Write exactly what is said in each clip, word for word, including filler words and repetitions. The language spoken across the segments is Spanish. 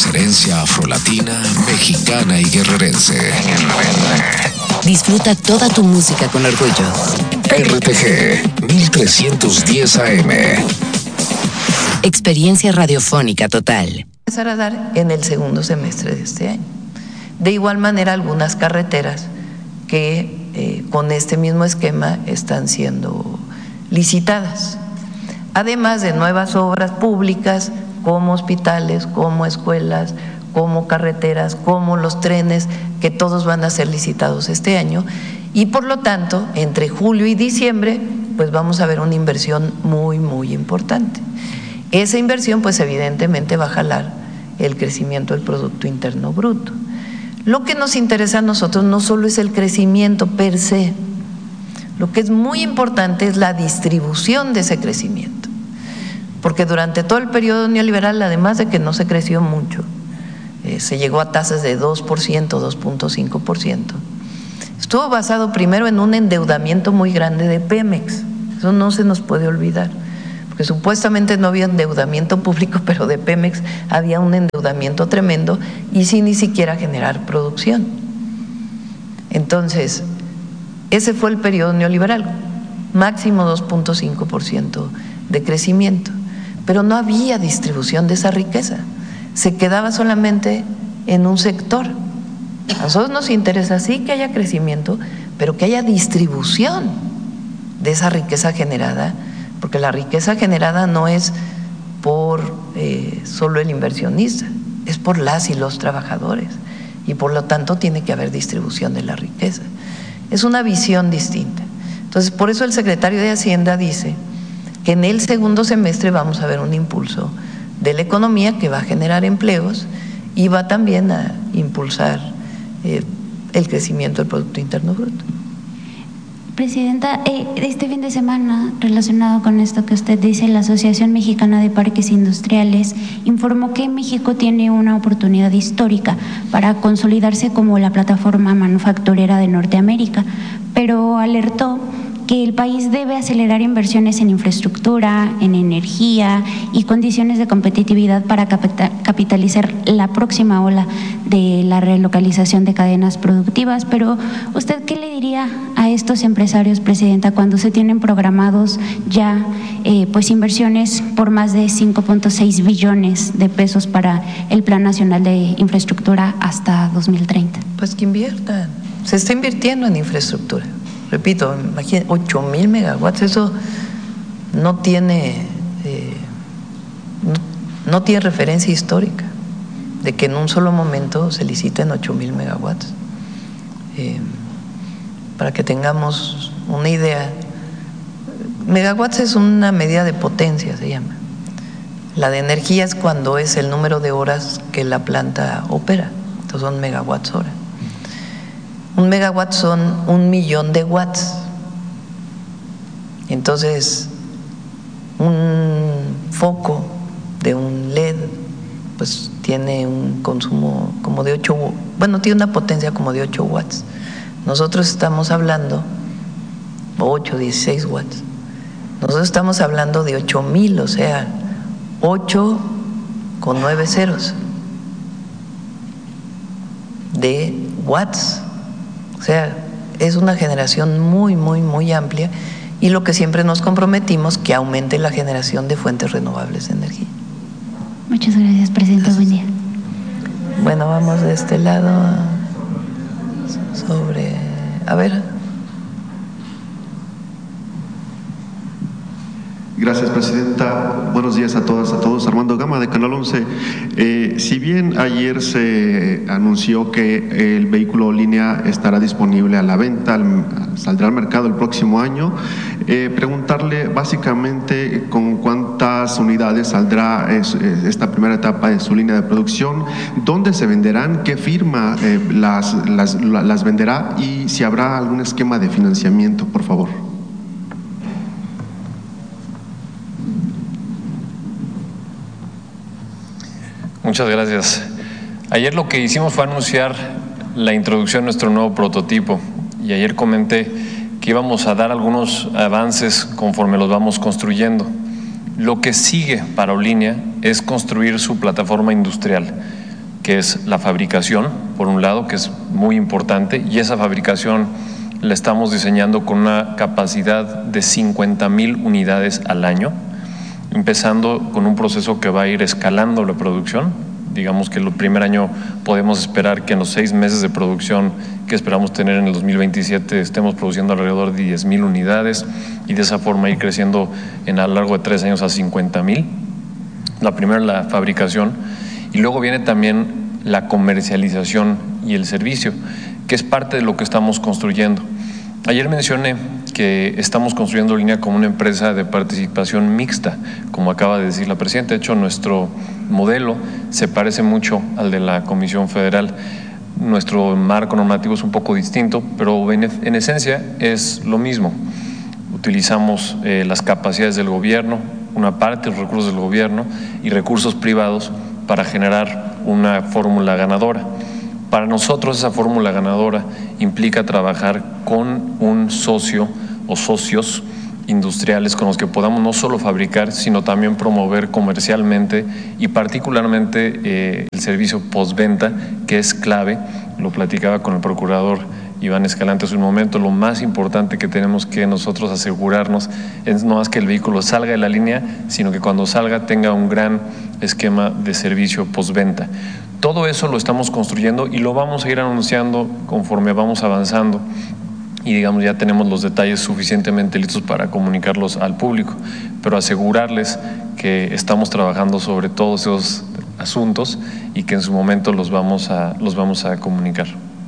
es herencia afrolatina, mexicana y guerrerense. Disfruta toda tu música con orgullo. R T G mil trescientos diez A M. Experiencia radiofónica total. Empezar a dar en el segundo semestre de este año. De igual manera, algunas carreteras que eh, con este mismo esquema están siendo licitadas. Además de nuevas obras públicas como hospitales, como escuelas, como carreteras, como los trenes, que todos van a ser licitados este año. Y por lo tanto, entre julio y diciembre, pues vamos a ver una inversión muy, muy importante. Esa inversión, pues evidentemente va a jalar el crecimiento del Producto Interno Bruto. Lo que nos interesa a nosotros no solo es el crecimiento per se, lo que es muy importante es la distribución de ese crecimiento, porque durante todo el periodo neoliberal, además de que no se creció mucho, eh, se llegó a tasas de dos por ciento, dos punto cinco por ciento, estuvo basado primero en un endeudamiento muy grande de Pemex, eso no se nos puede olvidar. Porque supuestamente no había endeudamiento público, pero de Pemex había un endeudamiento tremendo y sin ni siquiera generar producción. Entonces, ese fue el periodo neoliberal, máximo dos punto cinco por ciento de crecimiento, pero no había distribución de esa riqueza, se quedaba solamente en un sector. A nosotros nos interesa sí que haya crecimiento, pero que haya distribución de esa riqueza generada, porque la riqueza generada no es por eh, solo el inversionista, es por las y los trabajadores, y por lo tanto tiene que haber distribución de la riqueza. Es una visión distinta. Entonces, por eso el secretario de Hacienda dice que en el segundo semestre vamos a ver un impulso de la economía que va a generar empleos y va también a impulsar eh, el crecimiento del Producto Interno Bruto. Presidenta, eh, este fin de semana, relacionado con esto que usted dice, la Asociación Mexicana de Parques Industriales informó que México tiene una oportunidad histórica para consolidarse como la plataforma manufacturera de Norteamérica, pero alertó que el país debe acelerar inversiones en infraestructura, en energía y condiciones de competitividad para capitalizar la próxima ola de la relocalización de cadenas productivas. Pero ¿usted qué le diría a estos empresarios, Presidenta, cuando se tienen programados ya eh, pues inversiones por más de cinco punto seis billones de pesos para el Plan Nacional de Infraestructura hasta dos mil treinta? Pues que inviertan, se está invirtiendo en infraestructura. Repito, imagínate, ocho mil megawatts, eso no tiene, eh, no, no tiene referencia histórica de que en un solo momento se liciten ocho mil megawatts. Eh, para que tengamos una idea, megawatts es una medida de potencia, se llama. La de energía es cuando es el número de horas que la planta opera, entonces son megawatts hora. Un megawatt son un millón de watts. Entonces, un foco de un L E D, pues tiene un consumo como de ocho, bueno, tiene una potencia como de ocho watts. Nosotros estamos hablando, ocho, dieciséis watts. Nosotros estamos hablando de ocho mil, o sea, ocho con nueve ceros de watts. O sea, es una generación muy, muy, muy amplia y lo que siempre nos comprometimos, que aumente la generación de fuentes renovables de energía. Muchas gracias, Presidenta. Buen día. Bueno, vamos de este lado sobre… A ver… Gracias, Presidenta. Buenos días a todas, a todos. Armando Gama, de Canal once. Eh, si bien ayer se anunció que el vehículo línea estará disponible a la venta, al, saldrá al mercado el próximo año, eh, preguntarle básicamente con cuántas unidades saldrá es, es, esta primera etapa de su línea de producción, dónde se venderán, qué firma eh, las, las, las venderá y si habrá algún esquema de financiamiento, por favor. Muchas gracias. Ayer lo que hicimos fue anunciar la introducción de nuestro nuevo prototipo y ayer comenté que íbamos a dar algunos avances conforme los vamos construyendo. Lo que sigue para Aerolínea es construir su plataforma industrial. que es la fabricación, por un lado, que es muy importante, y esa fabricación la estamos diseñando con una capacidad de cincuenta mil unidades al año, empezando con un proceso que va a ir escalando la producción. Digamos que el primer año podemos esperar que en los seis meses de producción que esperamos tener en el dos mil veintisiete estemos produciendo alrededor de diez mil unidades y de esa forma ir creciendo en a lo largo de tres años a cincuenta mil. La primera es la fabricación y luego viene también la comercialización y el servicio, que es parte de lo que estamos construyendo. Ayer mencioné que estamos construyendo Línea como una empresa de participación mixta, como acaba de decir la presidenta. De hecho, nuestro modelo se parece mucho al de la Comisión Federal. Nuestro marco normativo es un poco distinto, pero en, en esencia es lo mismo. Utilizamos eh, las capacidades del gobierno, una parte de los recursos del gobierno y recursos privados para generar una fórmula ganadora. Para nosotros esa fórmula ganadora implica trabajar con un socio o socios industriales con los que podamos no solo fabricar, sino también promover comercialmente y particularmente eh, el servicio postventa, que es clave. Lo platicaba con el procurador Iván Escalante hace un momento. Lo más importante que tenemos que nosotros asegurarnos es no más que el vehículo salga de la línea, sino que cuando salga tenga un gran esquema de servicio postventa. Todo eso lo estamos construyendo y lo vamos a ir anunciando conforme vamos avanzando y digamos ya tenemos los detalles suficientemente listos para comunicarlos al público, pero asegurarles que estamos trabajando sobre todos esos asuntos y que en su momento los vamos a, los vamos a comunicar.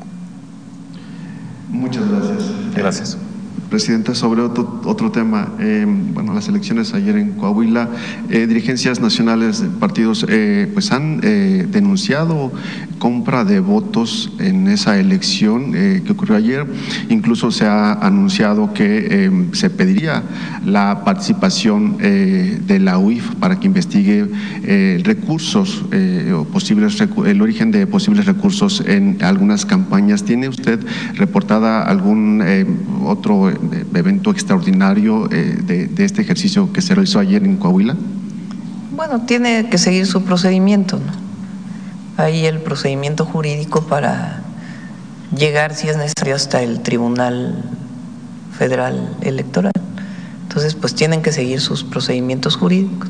Muchas gracias. Gracias. Presidenta, sobre otro, otro tema, eh, bueno, las elecciones ayer en Coahuila, eh, dirigencias nacionales de partidos eh, pues han eh, denunciado compra de votos en esa elección eh, que ocurrió ayer. Incluso se ha anunciado que eh, se pediría la participación eh, de la U I F para que investigue eh, recursos eh, o posibles el origen de posibles recursos en algunas campañas. ¿Tiene usted reportada algún eh, otro evento extraordinario eh, de, de este ejercicio que se realizó ayer en Coahuila? Bueno, tiene que seguir su procedimiento, ¿no? Hay el procedimiento jurídico para llegar, si es necesario, hasta el Tribunal Federal Electoral. Entonces, pues tienen que seguir sus procedimientos jurídicos.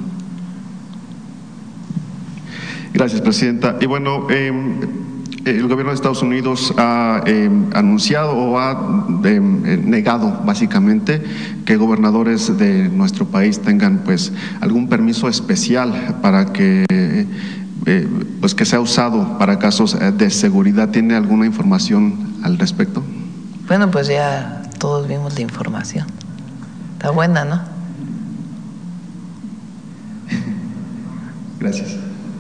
Gracias, Presidenta. Y bueno, eh, el gobierno de Estados Unidos ha eh, anunciado o ha eh, negado básicamente que gobernadores de nuestro país tengan pues algún permiso especial para que eh, pues que sea usado para casos de seguridad. ¿Tiene alguna información al respecto? Bueno, pues ya todos vimos la información. Está buena, ¿no? Gracias.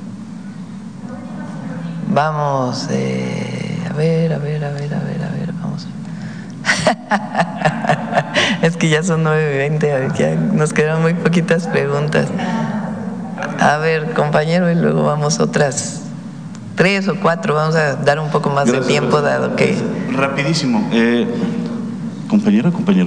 Vamos, eh, a ver, a ver, a ver, a ver, a ver, vamos. Es que ya son nueve veinte, ya nos quedan muy poquitas preguntas. A ver, compañero, y luego vamos otras tres o cuatro, vamos a dar un poco más Gracias, de tiempo dado que… Rapidísimo, eh, compañero, compañero.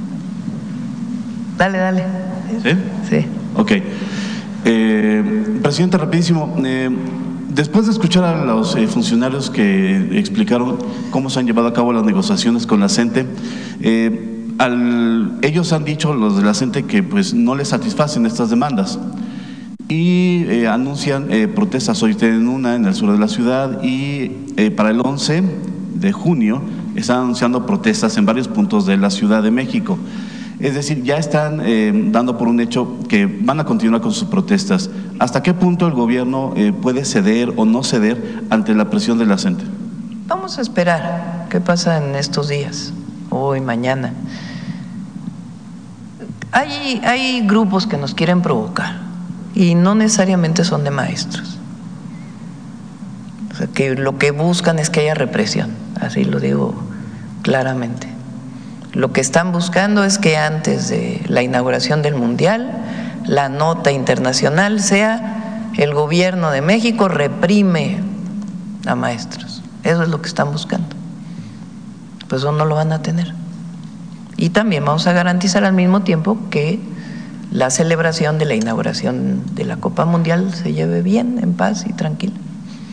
Dale, dale. ¿Sí? Sí. Ok. Eh, presidente, rapidísimo, eh, después de escuchar a los eh, funcionarios que explicaron cómo se han llevado a cabo las negociaciones con la CENTE, eh, al, ellos han dicho, los de la CENTE, que pues no les satisfacen estas demandas y eh, anuncian eh, protestas. Hoy tienen una en el sur de la ciudad y eh, para el once de junio están anunciando protestas en varios puntos de la Ciudad de México. Es decir, ya están eh, dando por un hecho que van a continuar con sus protestas. ¿Hasta qué punto el gobierno eh, puede ceder o no ceder ante la presión de la CENTE? Vamos a esperar qué pasa en estos días, hoy, mañana. Hay, hay grupos que nos quieren provocar y no necesariamente son de maestros. O sea, que lo que buscan es que haya represión, así lo digo claramente. Lo que están buscando es que antes de la inauguración del Mundial, la nota internacional sea: el gobierno de México reprime a maestros. Eso es lo que están buscando. Pues eso no lo van a tener. Y también vamos a garantizar al mismo tiempo que la celebración de la inauguración de la Copa Mundial se lleve bien, en paz y tranquila.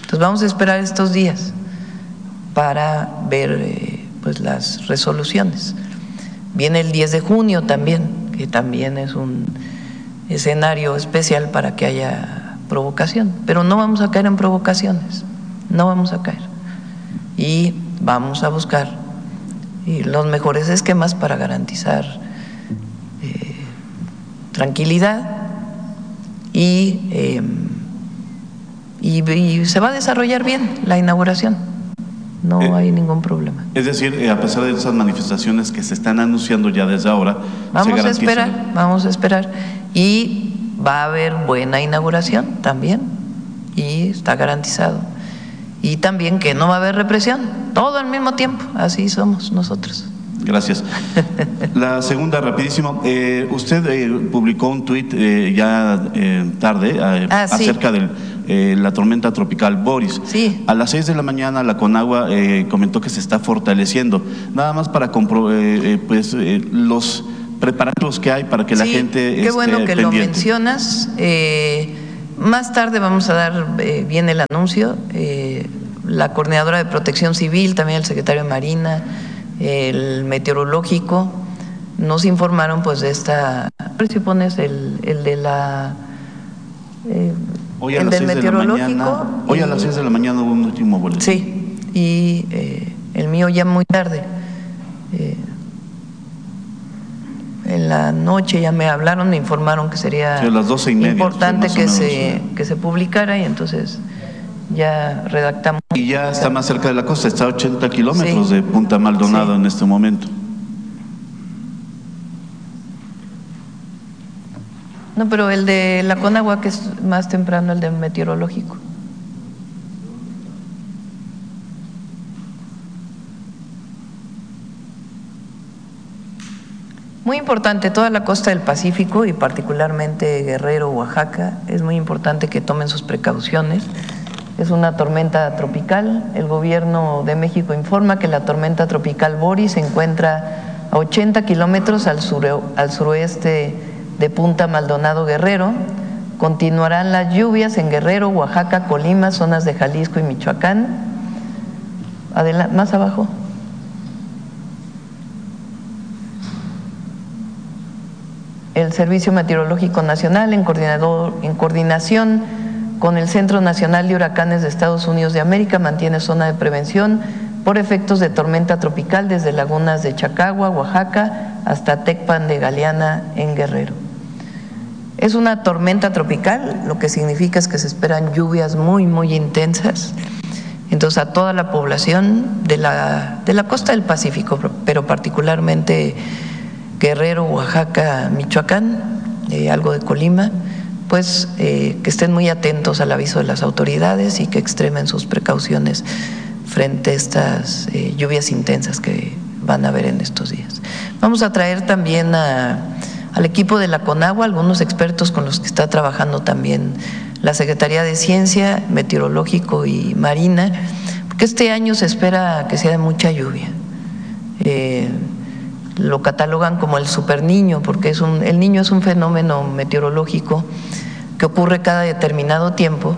Entonces vamos a esperar estos días para ver eh, pues las resoluciones. Viene el diez de junio también, que también es un escenario especial para que haya provocación, pero no vamos a caer en provocaciones, no vamos a caer. Y vamos a buscar eh, los mejores esquemas para garantizar eh, tranquilidad y, eh, y, y se va a desarrollar bien la inauguración. No eh, hay ningún problema. Es decir, eh, a pesar de esas manifestaciones que se están anunciando ya desde ahora, vamos se a esperar, vamos a esperar. Y va a haber buena inauguración también, y está garantizado. Y también que no va a haber represión, todo al mismo tiempo, así somos nosotros. Gracias. La segunda, rapidísimo. Eh, usted eh, publicó un tuit eh, ya eh, tarde eh, ah, sí. acerca de eh, la tormenta tropical Boris. Sí. A las seis de la mañana la Conagua eh, comentó que se está fortaleciendo. Nada más para compro eh, eh, pues, eh, los preparativos que hay para que sí, la gente qué esté bueno que pendiente. lo mencionas. Eh, más tarde vamos a dar eh, bien el anuncio. Eh, la coordinadora de Protección Civil, también el secretario de Marina, el meteorológico, nos informaron pues de esta, a ver si pones el, el de la eh, hoy a el las del seis meteorológico. De la mañana, hoy y, a las seis de la mañana hubo un último boletín. Sí, y eh, el mío ya muy tarde. Eh, en la noche ya me hablaron, me informaron que sería sí, a las doce y media, importante que menos, se, sí. que se publicara, y entonces ya redactamos. Y ya está más cerca de la costa, está a ochenta kilómetros sí. de Punta Maldonado sí. en este momento. No, pero el de la Conagua, que es más temprano, el de meteorológico. Muy importante, toda la costa del Pacífico y particularmente Guerrero, Oaxaca, es muy importante que tomen sus precauciones. Es una tormenta tropical. El gobierno de México informa que la tormenta tropical Boris se encuentra a ochenta kilómetros al, sur, al suroeste de Punta Maldonado, Guerrero. Continuarán las lluvias en Guerrero, Oaxaca, Colima, zonas de Jalisco y Michoacán. Adelante, más abajo. El Servicio Meteorológico Nacional, en, coordinador, en coordinación con el Centro Nacional de Huracanes de Estados Unidos de América, mantiene zona de prevención por efectos de tormenta tropical desde lagunas de Chacagua, Oaxaca, hasta Tecpan de Galeana, en Guerrero. Es una tormenta tropical, lo que significa es que se esperan lluvias muy, muy intensas. Entonces, a toda la población de la, de la costa del Pacífico, pero particularmente Guerrero, Oaxaca, Michoacán, eh, algo de Colima, pues eh, que estén muy atentos al aviso de las autoridades y que extremen sus precauciones frente a estas eh, lluvias intensas que van a haber en estos días. Vamos a traer también a, al equipo de la Conagua, algunos expertos con los que está trabajando también la Secretaría de Ciencia, Meteorológico y Marina, porque este año se espera que sea de mucha lluvia. Eh, lo catalogan como el superniño, porque es un, el niño es un fenómeno meteorológico que ocurre cada determinado tiempo,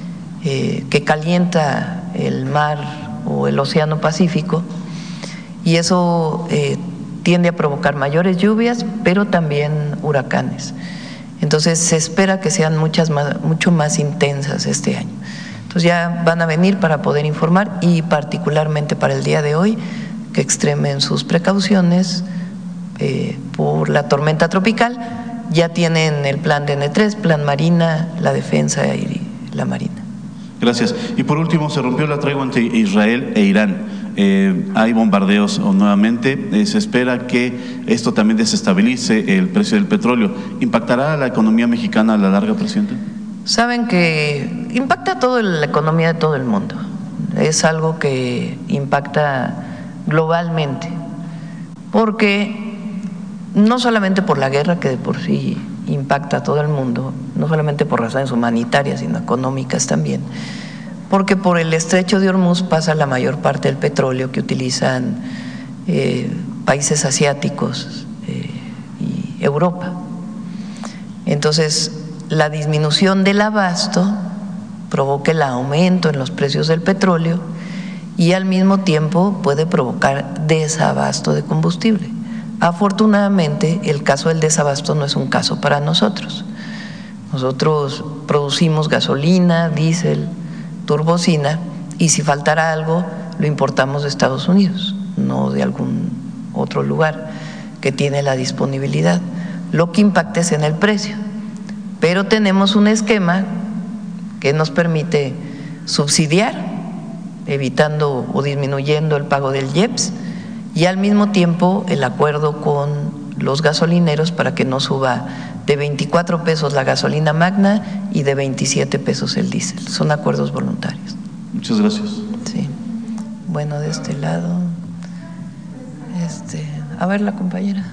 eh, que calienta el mar o el océano Pacífico, y eso eh, tiende a provocar mayores lluvias, pero también huracanes. Entonces se espera que sean muchas más, mucho más intensas este año. Entonces ya van a venir para poder informar, y particularmente para el día de hoy, que extremen sus precauciones eh, por la tormenta tropical. Ya tienen el plan de N tres, plan Marina, la defensa y la Marina. Gracias. Y por último, se rompió la tregua entre Israel e Irán. Eh, hay bombardeos nuevamente. Eh, se espera que esto también desestabilice el precio del petróleo. ¿Impactará a la economía mexicana a la larga, presidente? Saben que impacta toda la economía de todo el mundo. Es algo que impacta globalmente, porque no solamente por la guerra, que de por sí impacta a todo el mundo, no solamente por razones humanitarias, sino económicas también, porque por el estrecho de Hormuz pasa la mayor parte del petróleo que utilizan eh, países asiáticos eh, y Europa. Entonces, la disminución del abasto provoca el aumento en los precios del petróleo y al mismo tiempo puede provocar desabasto de combustible. Afortunadamente, el caso del desabasto no es un caso para nosotros. Nosotros producimos gasolina, diésel, turbocina, y si faltara algo, lo importamos de Estados Unidos, no de algún otro lugar que tiene la disponibilidad. Lo que impacta es en el precio, pero tenemos un esquema que nos permite subsidiar, evitando o disminuyendo el pago del I E P S, y al mismo tiempo el acuerdo con los gasolineros para que no suba de veinticuatro pesos la gasolina magna y de veintisiete pesos el diésel. Son acuerdos voluntarios. Muchas gracias. Sí. Bueno, de este lado, este, a ver la compañera.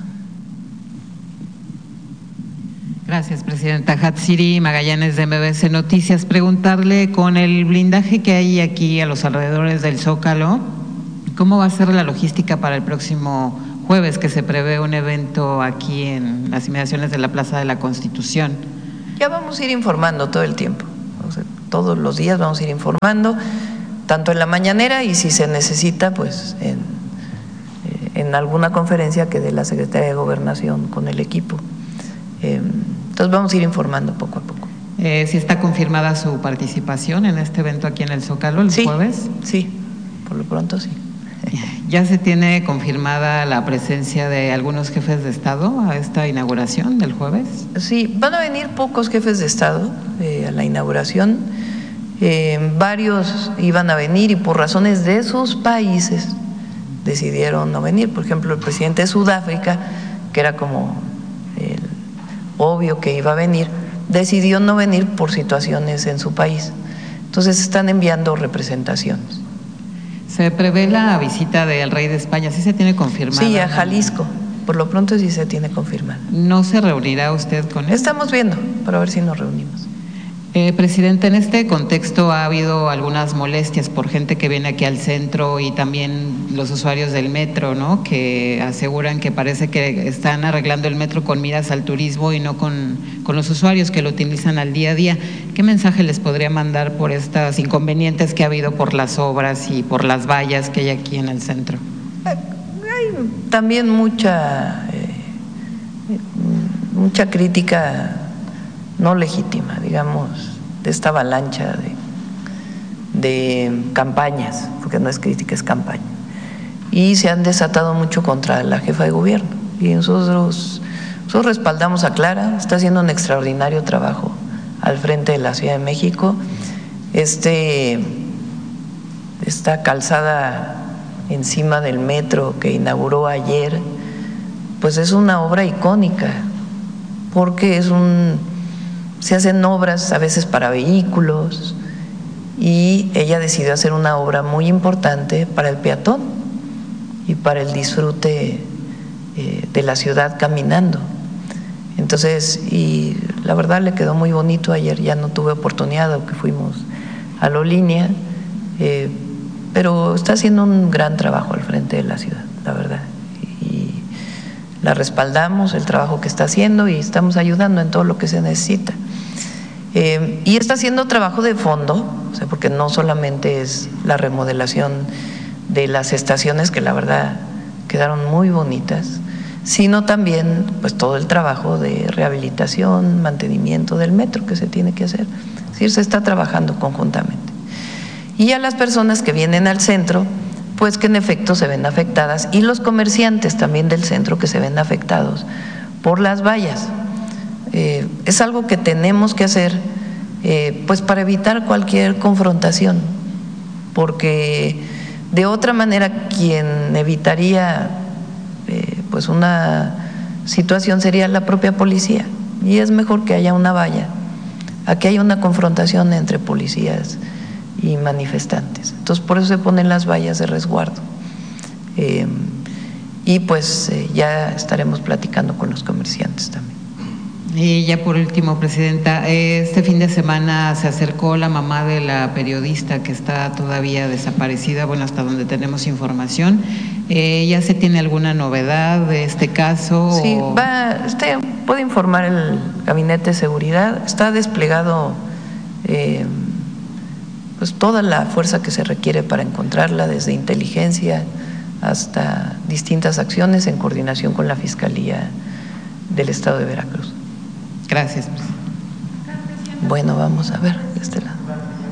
Gracias, presidenta. Hatsiri Magallanes de M B C Noticias. Preguntarle, con el blindaje que hay aquí a los alrededores del Zócalo, ¿cómo va a ser la logística para el próximo jueves, que se prevé un evento aquí en las inmediaciones de la Plaza de la Constitución? Ya vamos a ir informando todo el tiempo, o sea, todos los días vamos a ir informando, tanto en la mañanera y si se necesita, pues en, en alguna conferencia que dé la Secretaría de Gobernación con el equipo. Eh, entonces vamos a ir informando poco a poco. Eh, ¿Sí está confirmada su participación en este evento aquí en el Zócalo el sí, jueves? Sí, por lo pronto sí. ¿Ya se tiene confirmada la presencia de algunos jefes de Estado a esta inauguración del jueves? Sí, van a venir pocos jefes de Estado eh, a la inauguración. Eh, varios iban a venir y por razones de sus países decidieron no venir. Por ejemplo, el presidente de Sudáfrica, que era como el obvio que iba a venir, decidió no venir por situaciones en su país. Entonces están enviando representaciones. ¿Se prevé la visita del rey de España? ¿Sí se tiene confirmada? Sí, a Jalisco. Por lo pronto sí se tiene confirmada. ¿No se reunirá usted con él? Estamos viendo para ver si nos reunimos. Eh, presidente, en este contexto ha habido algunas molestias por gente que viene aquí al centro y también los usuarios del metro, ¿no?, que aseguran que parece que están arreglando el metro con miras al turismo y no con, con los usuarios que lo utilizan al día a día. ¿Qué mensaje les podría mandar por estos inconvenientes que ha habido por las obras y por las vallas que hay aquí en el centro? Hay también mucha, eh, mucha crítica no legítima, digamos, de esta avalancha de, de campañas, porque no es crítica, es campaña. Y se han desatado mucho contra la jefa de gobierno. Y nosotros, nosotros respaldamos a Clara, está haciendo un extraordinario trabajo al frente de la Ciudad de México. Este, esta calzada encima del metro que inauguró ayer, pues es una obra icónica, porque es un… se hacen obras a veces para vehículos y ella decidió hacer una obra muy importante para el peatón y para el disfrute eh, de la ciudad caminando. Entonces, y la verdad le quedó muy bonito. Ayer ya no tuve oportunidad, aunque fuimos a la línea, eh, pero está haciendo un gran trabajo al frente de la ciudad, la verdad. Y la respaldamos, el trabajo que está haciendo, y estamos ayudando en todo lo que se necesita. Eh, y está haciendo trabajo de fondo, o sea, porque no solamente es la remodelación de las estaciones, que la verdad quedaron muy bonitas, sino también pues todo el trabajo de rehabilitación, mantenimiento del metro que se tiene que hacer. Es decir, se está trabajando conjuntamente. Y a las personas que vienen al centro, pues que en efecto se ven afectadas, y los comerciantes también del centro que se ven afectados por las vallas. Eh, es algo que tenemos que hacer eh, pues para evitar cualquier confrontación, porque de otra manera quien evitaría eh, pues una situación sería la propia policía, y es mejor que haya una valla a que haya una confrontación entre policías y manifestantes. Entonces por eso se ponen las vallas de resguardo. Eh, y pues eh, ya estaremos platicando con los comerciantes también. Y ya por último, presidenta, este fin de semana se acercó la mamá de la periodista que está todavía desaparecida, bueno, hasta donde tenemos información. Eh, ¿Ya se tiene alguna novedad de este caso? Sí, o… va, este, puede informar el Gabinete de Seguridad, está desplegado eh, pues toda la fuerza que se requiere para encontrarla, desde inteligencia hasta distintas acciones en coordinación con la Fiscalía del Estado de Veracruz. Gracias. Bueno, vamos a ver de este lado.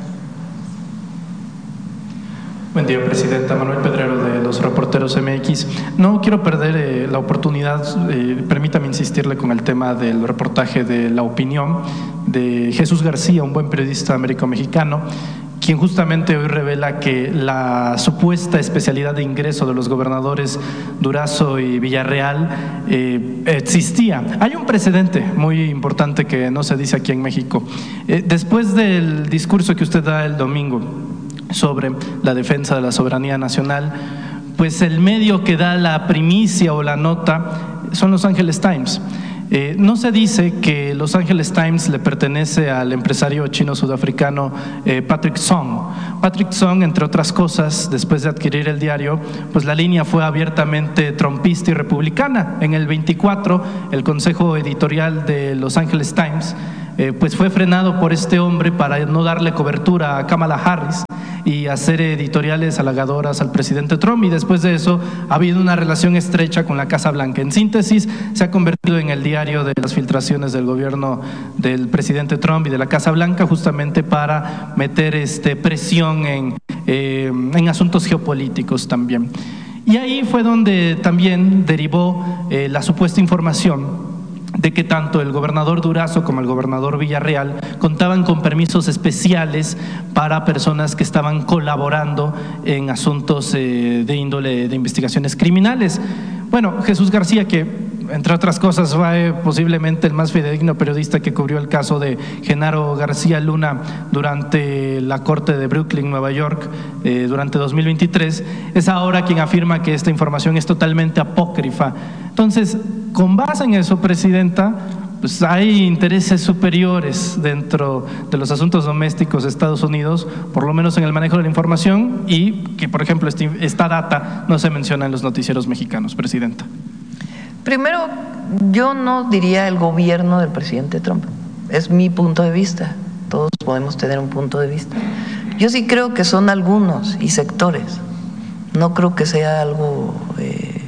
Buen día, Presidenta. Manuel Pedrero, de los Reporteros M X. No quiero perder eh, la oportunidad, eh, permítame insistirle con el tema del reportaje de La Opinión de Jesús García, un buen periodista américo-mexicano, quien justamente hoy revela que la supuesta especialidad de ingreso de los gobernadores Durazo y Villarreal eh, existía. Hay un precedente muy importante que no se dice aquí en México. Eh, después del discurso que usted da el domingo sobre la defensa de la soberanía nacional, pues el medio que da la primicia o la nota son Los Angeles Times. Eh, no se dice que Los Angeles Times le pertenece al empresario chino-sudafricano eh, Patrick Song. Patrick Song, entre otras cosas, después de adquirir el diario, pues la línea fue abiertamente trumpista y republicana. En el veinticuatro, el consejo editorial de Los Angeles Times eh, pues fue frenado por este hombre para no darle cobertura a Kamala Harris y hacer editoriales halagadoras al presidente Trump, y después de eso ha habido una relación estrecha con la Casa Blanca. En síntesis, se ha convertido en el diario de las filtraciones del gobierno del presidente Trump y de la Casa Blanca, justamente para meter este, presión en, eh, en asuntos geopolíticos también. Y ahí fue donde también derivó eh, la supuesta información de que tanto el gobernador Durazo como el gobernador Villarreal contaban con permisos especiales para personas que estaban colaborando en asuntos eh, de índole de investigaciones criminales. Bueno, Jesús García, que entre otras cosas fue posiblemente el más fidedigno periodista que cubrió el caso de Genaro García Luna durante la corte de Brooklyn, Nueva York, eh, durante dos mil veintitrés, es ahora quien afirma que esta información es totalmente apócrifa. Entonces, con base en eso, Presidenta, pues hay intereses superiores dentro de los asuntos domésticos de Estados Unidos, por lo menos en el manejo de la información, y que, por ejemplo, este, esta data no se menciona en los noticieros mexicanos, Presidenta. Primero, yo no diría el gobierno del presidente Trump, es mi punto de vista, todos podemos tener un punto de vista. Yo sí creo que son algunos y sectores, no creo que sea algo eh,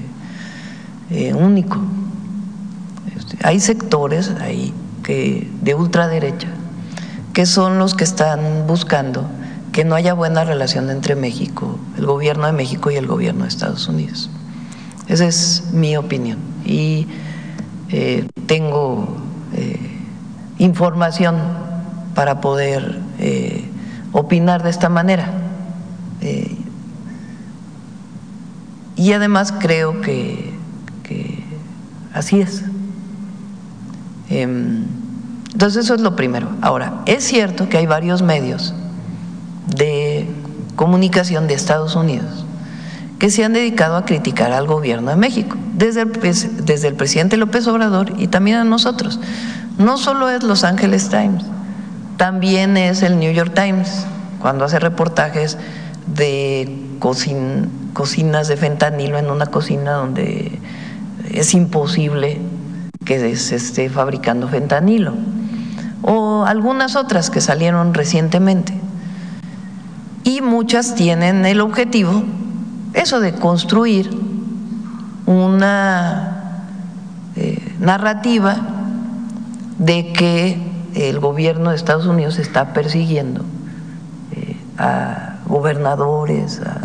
eh, único. Hay sectores ahí que, de ultraderecha, que son los que están buscando que no haya buena relación entre México, el gobierno de México y el gobierno de Estados Unidos. Esa es mi opinión y eh, tengo eh, información para poder eh, opinar de esta manera. Eh, y además creo que, que así es. Entonces eso es lo primero. Ahora, es cierto que hay varios medios de comunicación de Estados Unidos que se han dedicado a criticar al gobierno de México, desde el, desde el presidente López Obrador y también a nosotros. No solo es Los Angeles Times, también es el New York Times, cuando hace reportajes de cocin, cocinas de fentanilo en una cocina donde es imposible que se esté fabricando fentanilo, o algunas otras que salieron recientemente, y muchas tienen el objetivo eso de construir una eh, narrativa de que el gobierno de Estados Unidos está persiguiendo eh, a gobernadores. A...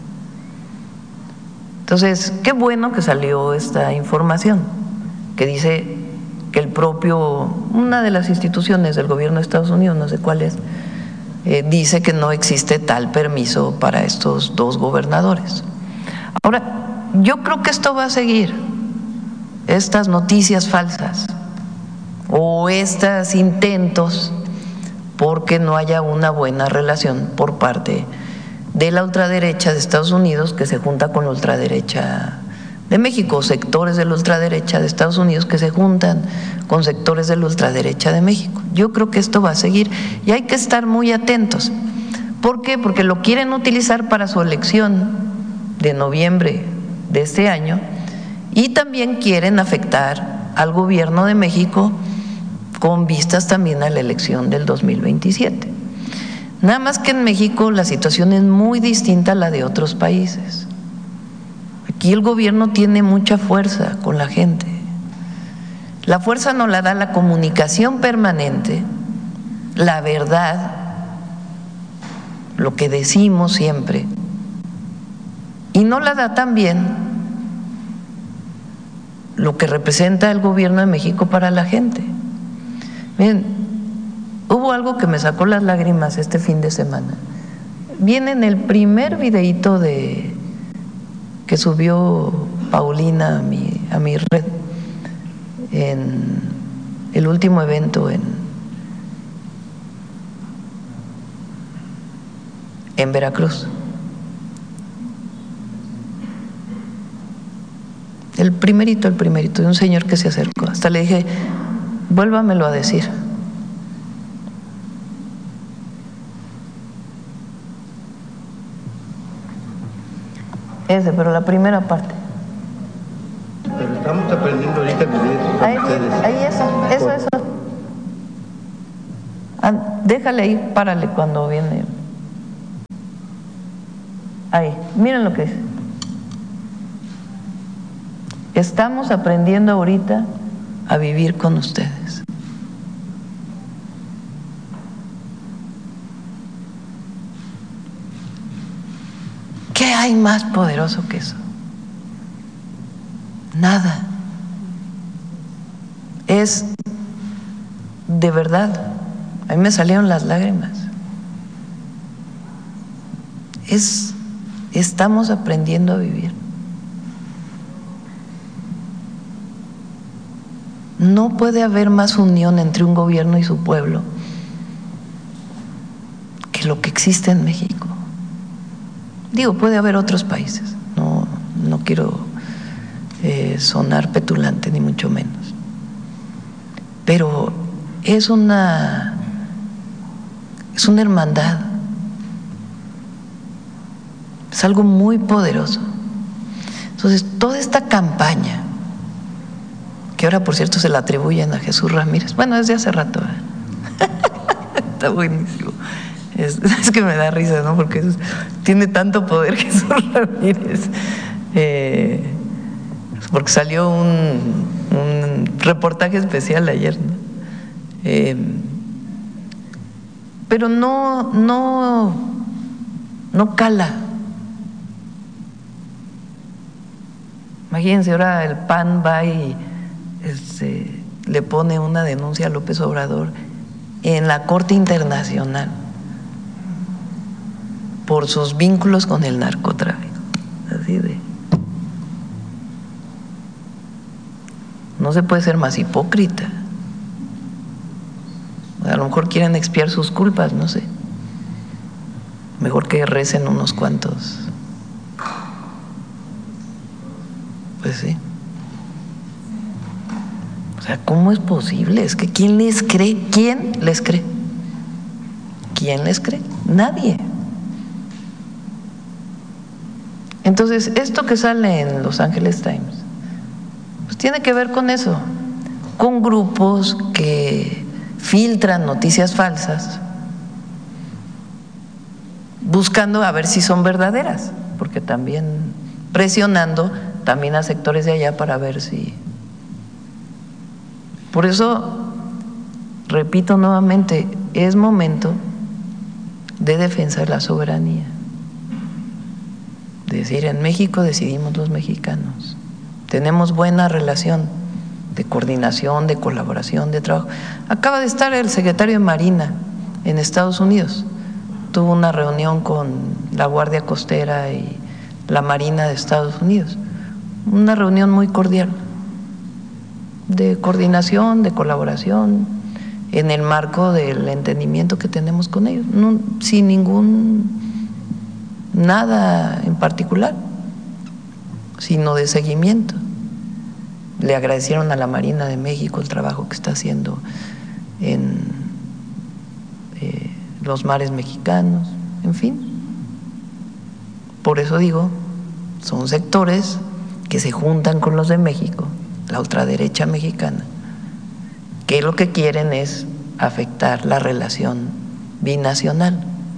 Entonces, qué bueno que salió esta información que dice que el propio, una de las instituciones del gobierno de Estados Unidos, no sé cuál es, eh, dice que no existe tal permiso para estos dos gobernadores. Ahora, yo creo que esto va a seguir, estas noticias falsas o estos intentos porque no haya una buena relación por parte de la ultraderecha de Estados Unidos que se junta con la ultraderecha de México, sectores de la ultraderecha de Estados Unidos que se juntan con sectores de la ultraderecha de México. Yo creo que esto va a seguir y hay que estar muy atentos. ¿Por qué? Porque lo quieren utilizar para su elección de noviembre de este año y también quieren afectar al gobierno de México con vistas también a la elección del dos mil veintisiete. Nada más que en México la situación es muy distinta a la de otros países. Aquí el gobierno tiene mucha fuerza con la gente. La fuerza nos la da la comunicación permanente, la verdad, lo que decimos siempre, y no la da también lo que representa el gobierno de México para la gente. Miren, hubo algo que me sacó las lágrimas este fin de semana. Viene en el primer videíto de, que subió Paulina a mi, a mi red, en el último evento en, en Veracruz. El primerito, el primerito, de un señor que se acercó. Hasta le dije, vuélvamelo a decir. Ese, pero la primera parte. Pero estamos aprendiendo ahorita a vivir con ahí, ustedes. Ahí eso, eso, eso. Ah, déjale ahí, párale cuando viene. Ahí, miren lo que dice. Estamos aprendiendo ahorita a vivir con ustedes. ¿Qué hay más poderoso que eso? Nada. Es de verdad, a mí me salieron las lágrimas. Es, estamos aprendiendo a vivir. No puede haber más unión entre un gobierno y su pueblo que lo que existe en México. Digo, puede haber otros países, no, no quiero eh, sonar petulante ni mucho menos, pero es una, es una hermandad, es algo muy poderoso. Entonces, toda esta campaña, que ahora por cierto se la atribuyen a Jesús Ramírez, bueno, desde hace rato, ¿eh? Está buenísimo. Es, es que me da risa, ¿no? Porque es, tiene tanto poder Jesús Ramírez. Eh, porque salió un, un reportaje especial ayer, ¿no? Eh, pero no, no, no cala. Imagínense, ahora el P A N va y este, le pone una denuncia a López Obrador en la Corte Internacional por sus vínculos con el narcotráfico. Así de… No se puede ser más hipócrita. A lo mejor quieren expiar sus culpas, no sé. Mejor que recen unos cuantos. Pues sí. O sea, ¿cómo es posible? Es que ¿quién les cree? ¿Quién les cree? ¿Quién les cree? Nadie. Entonces, esto que sale en Los Angeles Times, pues tiene que ver con eso, con grupos que filtran noticias falsas, buscando a ver si son verdaderas, porque también presionando también a sectores de allá para ver si… Por eso, repito nuevamente, es momento de defensa de la soberanía. Es decir, en México decidimos los mexicanos. Tenemos buena relación de coordinación, de colaboración, de trabajo. Acaba de estar el secretario de Marina en Estados Unidos. Tuvo una reunión con la Guardia Costera y la Marina de Estados Unidos. Una reunión muy cordial, de coordinación, de colaboración, en el marco del entendimiento que tenemos con ellos, no, sin ningún… nada en particular, sino de seguimiento. Le agradecieron a la Marina de México el trabajo que está haciendo en eh, los mares mexicanos, en fin. Por eso digo, son sectores que se juntan con los de México, la ultraderecha mexicana, que lo que quieren es afectar la relación binacional,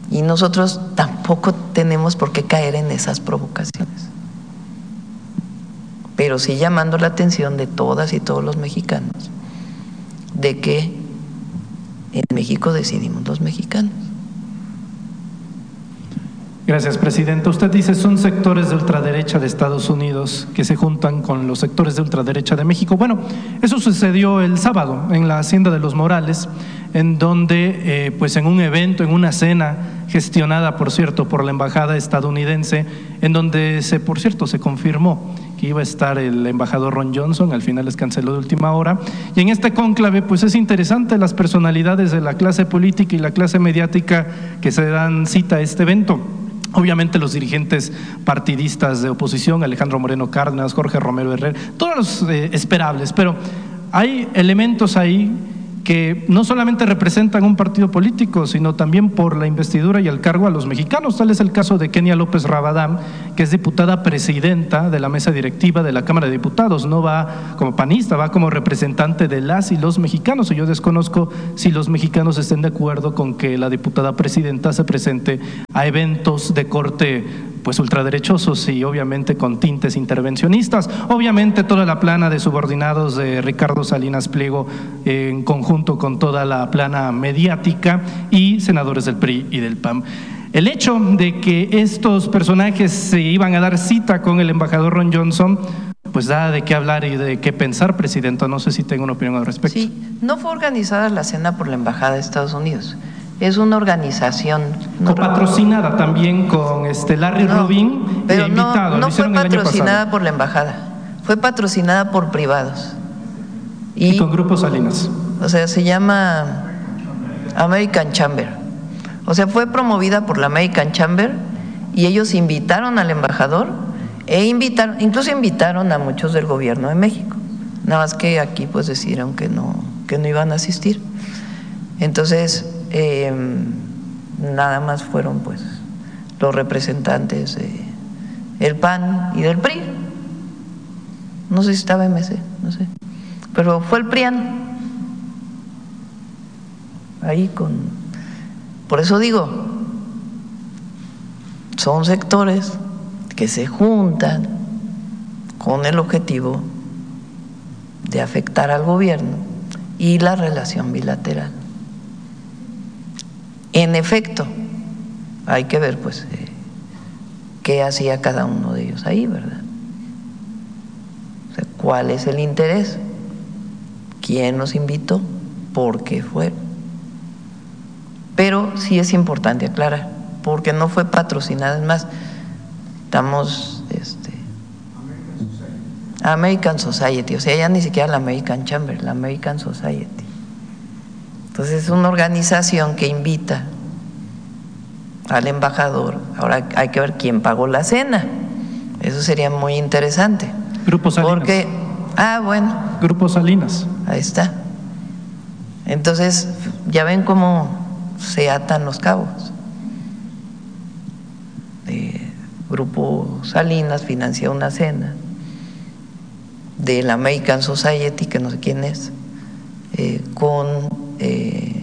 Y nosotros tampoco tenemos por qué caer en esas provocaciones. Pero sí llamando la atención de todas y todos los mexicanos de que en México decidimos los mexicanos. Gracias, Presidenta. Usted dice son sectores de ultraderecha de Estados Unidos que se juntan con los sectores de ultraderecha de México. Bueno, eso sucedió el sábado en la Hacienda de los Morales, en donde, eh, pues en un evento, en una cena gestionada, por cierto, por la embajada estadounidense, en donde se, por cierto, se confirmó que iba a estar el embajador Ron Johnson, al final les canceló de última hora, y en este cónclave pues es interesante las personalidades de la clase política y la clase mediática que se dan cita a este evento. Obviamente los dirigentes partidistas de oposición, Alejandro Moreno Cárdenas, Jorge Romero Herrera, todos los eh, esperables, pero hay elementos ahí que no solamente representan un partido político, sino también por la investidura y el cargo a los mexicanos. Tal es el caso de Kenia López Rabadán, que es diputada presidenta de la mesa directiva de la Cámara de Diputados. No va como panista, va como representante de las y los mexicanos. Y yo desconozco si los mexicanos estén de acuerdo con que la diputada presidenta se presente a eventos de corte pues ultraderechosos y obviamente con tintes intervencionistas. Obviamente toda la plana de subordinados de Ricardo Salinas Pliego eh, en conjunto con toda la plana mediática y senadores del P R I y del P A M. El hecho de que estos personajes se iban a dar cita con el embajador Ron Johnson, pues da de qué hablar y de qué pensar, Presidenta. No sé si tengo una opinión al respecto. Sí, no fue organizada la cena por la Embajada de Estados Unidos. Es una organización no patrocinada también con este Larry no, Rubin, pero invitado. No, no fue patrocinada por la embajada, fue patrocinada por privados. Y, y con Grupo Salinas. O sea, se llama American Chamber. O sea, fue promovida por la American Chamber y ellos invitaron al embajador e invitaron, incluso invitaron a muchos del gobierno de México. Nada más que aquí pues decidieron que no, que no iban a asistir. Entonces, Eh, nada más fueron pues los representantes de el P A N y del P R I. No sé si estaba M C, no sé, pero fue el P R I A N ahí con. Por eso digo, son sectores que se juntan con el objetivo de afectar al gobierno y la relación bilateral. En efecto, hay que ver pues eh, qué hacía cada uno de ellos ahí, ¿verdad? O sea, ¿cuál es el interés? ¿Quién nos invitó? ¿Por qué fue? Pero sí es importante aclarar, porque no fue patrocinada, es más, estamos este, American Society, o sea, ya ni siquiera la American Chamber, la American Society. Entonces es una organización que invita al embajador. Ahora hay que ver quién pagó la cena. Eso sería muy interesante. Grupo Salinas. Porque, ah, bueno. Grupo Salinas. Ahí está. Entonces, ya ven cómo se atan los cabos. Eh, Grupo Salinas financia una cena de la American Society, que no sé quién es, eh, con Eh,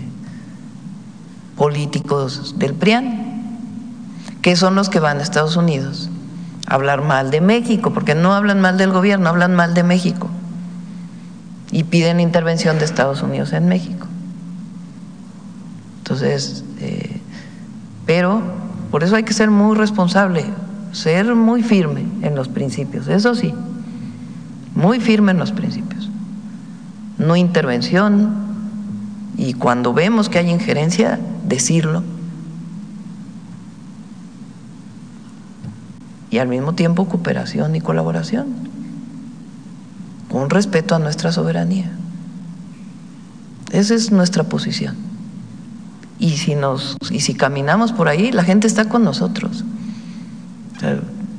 políticos del P R I A N, que son los que van a Estados Unidos a hablar mal de México, porque no hablan mal del gobierno, hablan mal de México y piden intervención de Estados Unidos en México. Entonces, eh, pero por eso hay que ser muy responsable, ser muy firme en los principios, eso sí, muy firme en los principios, no intervención. Y cuando vemos que hay injerencia, decirlo. Y al mismo tiempo cooperación y colaboración, con respeto a nuestra soberanía. Esa es nuestra posición. Y si nos, y si caminamos por ahí, la gente está con nosotros. O sea,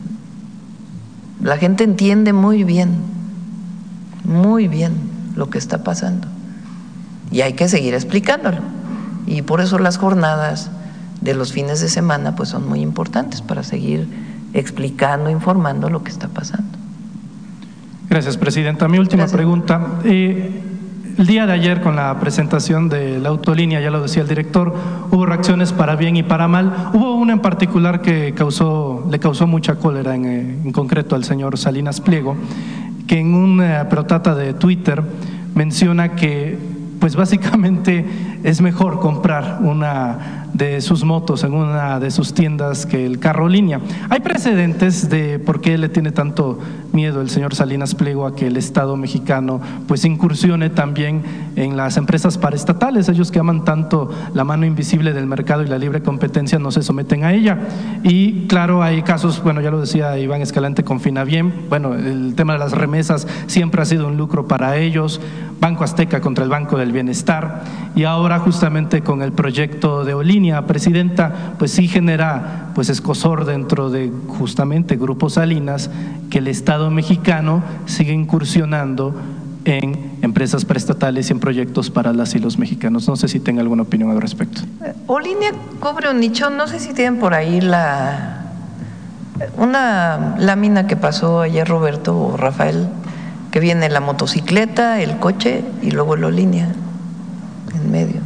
la gente entiende muy bien, muy bien lo que está pasando. Y hay que seguir explicándolo. Y por eso las jornadas de los fines de semana pues son muy importantes para seguir explicando, informando lo que está pasando. Gracias, Presidenta. Mi última Gracias. pregunta. Eh, el día de ayer con la presentación de la autolínea, ya lo decía el director, hubo reacciones para bien y para mal. Hubo una en particular que causó, le causó mucha cólera, en, en concreto al señor Salinas Pliego, que en una protata de Twitter menciona que pues básicamente es mejor comprar una de sus motos en una de sus tiendas que el carro línea. Hay precedentes de por qué le tiene tanto miedo el señor Salinas Pliego a que el Estado mexicano pues incursione también en las empresas paraestatales. Ellos que aman tanto la mano invisible del mercado y la libre competencia no se someten a ella. Y claro, hay casos, bueno, ya lo decía Iván Escalante con Finabiem, bueno, el tema de las remesas siempre ha sido un lucro para ellos, Banco Azteca contra el Banco del Bienestar, y ahora justamente con el proyecto de Olínea, presidenta, pues sí genera pues escozor dentro de justamente Grupo Salinas, que el Estado mexicano sigue incursionando en empresas preestatales y en proyectos para las y los mexicanos. No sé si tenga alguna opinión al respecto. Olínea cubre un nicho, no sé si tienen por ahí la una lámina que pasó ayer Roberto o Rafael, que viene la motocicleta, el coche y luego el Olínea en medio.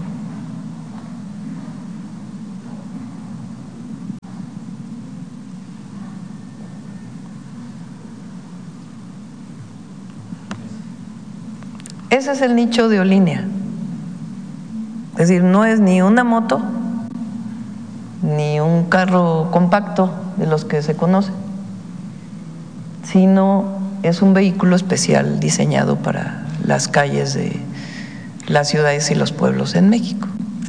Ese es el nicho de Olínea. Es decir, no es ni una moto ni un carro compacto de los que se conocen, sino es un vehículo especial diseñado para las calles de las ciudades y los pueblos en México.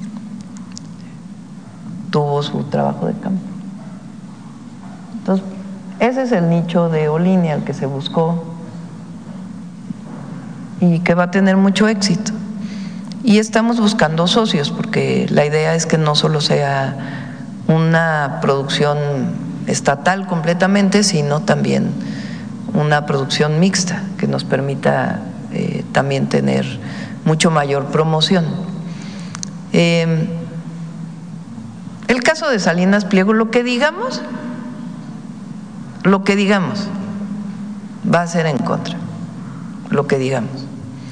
Tuvo su trabajo de campo. Entonces, ese es el nicho de Olínea al que se buscó y que va a tener mucho éxito. Y estamos buscando socios, porque la idea es que no solo sea una producción estatal completamente, sino también una producción mixta que nos permita eh, también tener mucho mayor promoción. Eh, el caso de Salinas Pliego, lo que digamos, lo que digamos va a ser en contra, lo que digamos.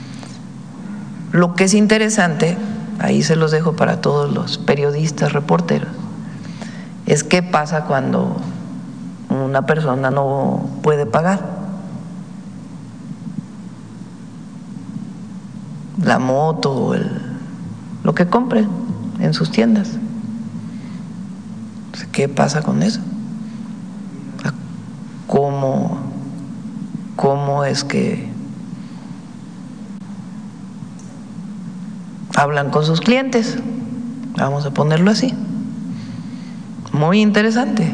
Lo que es interesante, ahí se los dejo para todos los periodistas, reporteros, es qué pasa cuando una persona no puede pagar la moto o el, lo que compre en sus tiendas. ¿Qué pasa con eso? ¿Cómo, cómo es que hablan con sus clientes? Vamos a ponerlo así. Muy interesante.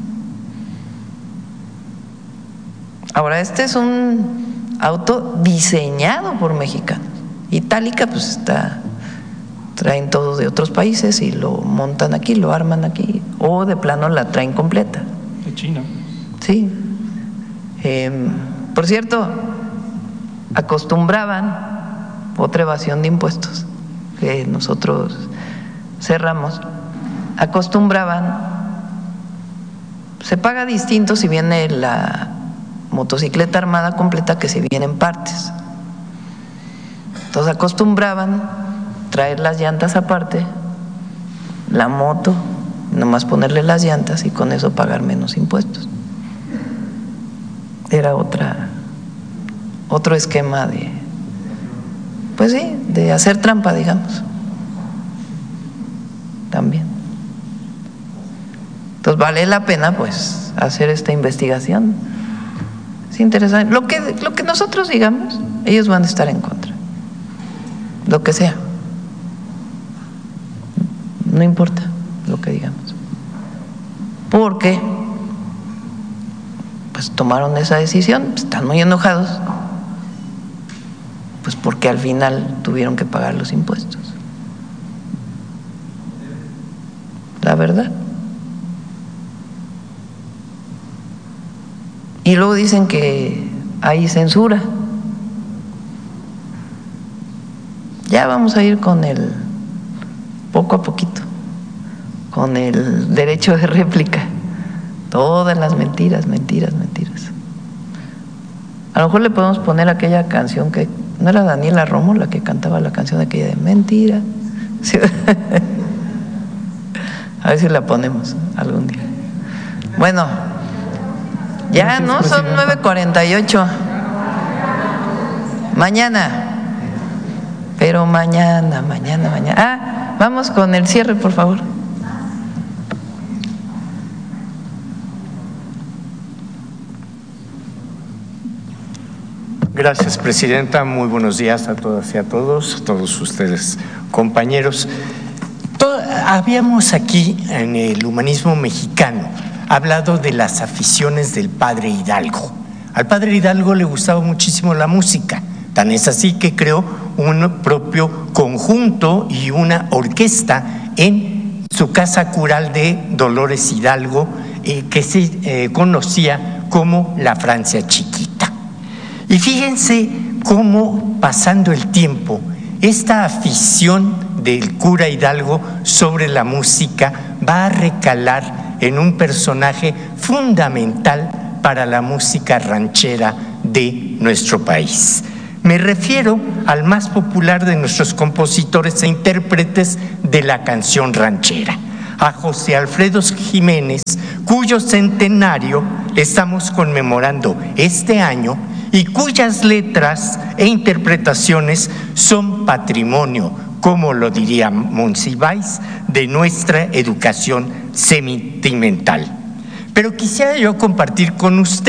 Ahora, este es un auto diseñado por mexicanos. Itálica, pues está, traen todos de otros países y lo montan aquí, lo arman aquí, o de plano la traen completa. De China. Sí. Eh, por cierto, acostumbraban, otra evasión de impuestos que nosotros cerramos, acostumbraban, se paga distinto si viene la motocicleta armada completa que si vienen partes. Entonces acostumbraban traer las llantas aparte, la moto, nomás ponerle las llantas y con eso pagar menos impuestos. Era otra, otro esquema de, pues sí, de hacer trampa, digamos, también. Entonces vale la pena pues hacer esta investigación. Es interesante. Lo que, lo que nosotros digamos, ellos van a estar en contra, lo que sea. No importa lo que digamos, porque pues tomaron esa decisión, están muy enojados, pues porque al final tuvieron que pagar los impuestos. La verdad. Y luego dicen que hay censura. Ya vamos a ir con el, poco a poquito, con el derecho de réplica. Todas las mentiras, mentiras, mentiras. A lo mejor le podemos poner aquella canción que ¿No era Daniela Romo la que cantaba la canción aquella de Mentira? Sí. A ver si la ponemos algún día. Bueno, ya Gracias, no, son Presidenta. nueve cuarenta y ocho. Mañana. Pero mañana, mañana, mañana. Ah, vamos con el cierre, por favor. Gracias, Presidenta. Muy buenos días a todas y a todos, a todos ustedes, compañeros. Todo, habíamos aquí en el humanismo mexicano hablado de las aficiones del padre Hidalgo. Al padre Hidalgo le gustaba muchísimo la música, tan es así que creó un propio conjunto y una orquesta en su casa cural de Dolores Hidalgo, eh, que se eh, conocía como la Francia Chiquita. Y fíjense cómo, pasando el tiempo, esta afición del cura Hidalgo sobre la música va a recalar en un personaje fundamental para la música ranchera de nuestro país. Me refiero al más popular de nuestros compositores e intérpretes de la canción ranchera, a José Alfredo Jiménez, cuyo centenario estamos conmemorando este año y cuyas letras e interpretaciones son patrimonio, como lo diría Monsiváis, de nuestra educación sentimental. Pero quisiera yo compartir con ustedes